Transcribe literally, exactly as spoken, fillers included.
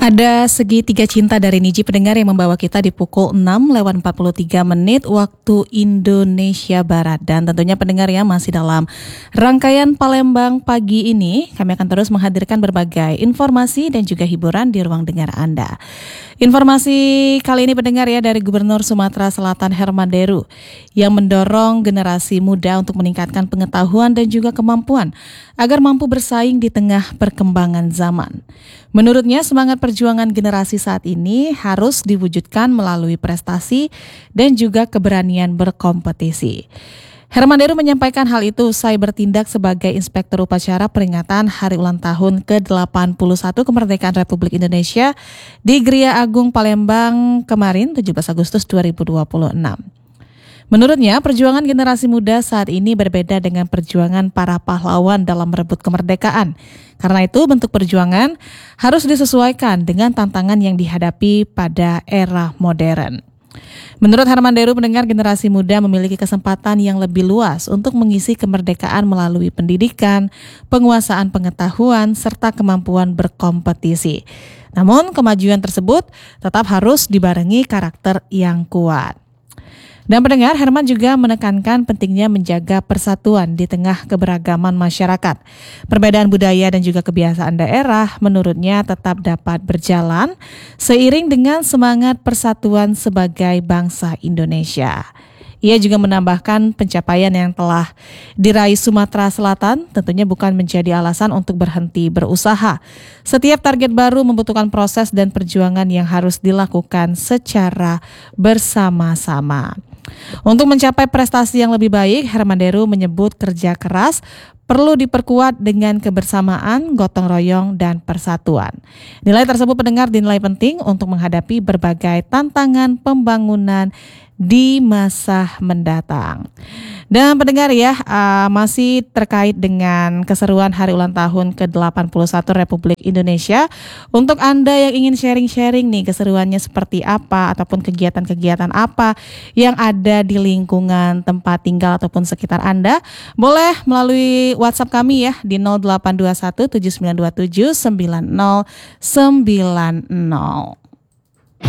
Ada segitiga cinta dari Niji pendengar yang membawa kita di pukul enam lewat empat puluh tiga menit waktu Indonesia Barat. Dan tentunya pendengar ya masih dalam rangkaian Palembang pagi ini. Kami akan terus menghadirkan berbagai informasi dan juga hiburan di ruang dengar Anda. Informasi kali ini pendengar ya dari Gubernur Sumatera Selatan Herman Deru yang mendorong generasi muda untuk meningkatkan pengetahuan dan juga kemampuan agar mampu bersaing di tengah perkembangan zaman. Menurutnya semangat perjuangan generasi saat ini harus diwujudkan melalui prestasi dan juga keberanian berkompetisi. Herman Deru menyampaikan hal itu usai bertindak sebagai Inspektur Upacara peringatan Hari Ulang Tahun ke delapan puluh satu Kemerdekaan Republik Indonesia di Gria Agung Palembang kemarin tujuh belas Agustus dua ribu dua puluh enam. Menurutnya, perjuangan generasi muda saat ini berbeda dengan perjuangan para pahlawan dalam merebut kemerdekaan. Karena itu, bentuk perjuangan harus disesuaikan dengan tantangan yang dihadapi pada era modern. Menurut Herman Deru, pendengar generasi muda memiliki kesempatan yang lebih luas untuk mengisi kemerdekaan melalui pendidikan, penguasaan pengetahuan, serta kemampuan berkompetisi. Namun, kemajuan tersebut tetap harus dibarengi karakter yang kuat. Dan pendengar, Herman juga menekankan pentingnya menjaga persatuan di tengah keberagaman masyarakat. Perbedaan budaya dan juga kebiasaan daerah menurutnya tetap dapat berjalan seiring dengan semangat persatuan sebagai bangsa Indonesia. Ia juga menambahkan pencapaian yang telah diraih Sumatera Selatan tentunya bukan menjadi alasan untuk berhenti berusaha. Setiap target baru membutuhkan proses dan perjuangan yang harus dilakukan secara bersama-sama. Untuk mencapai prestasi yang lebih baik, Herman Deru menyebut kerja keras perlu diperkuat dengan kebersamaan, gotong royong, dan persatuan. Nilai tersebut pendengar dinilai penting untuk menghadapi berbagai tantangan pembangunan di masa mendatang. Dan pendengar ya, uh, masih terkait dengan keseruan Hari Ulang Tahun ke delapan puluh satu Republik Indonesia. Untuk Anda yang ingin sharing-sharing nih keseruannya seperti apa ataupun kegiatan-kegiatan apa yang ada di lingkungan tempat tinggal ataupun sekitar Anda, boleh melalui WhatsApp kami ya di nol delapan dua satu tujuh sembilan dua tujuh sembilan nol sembilan nol.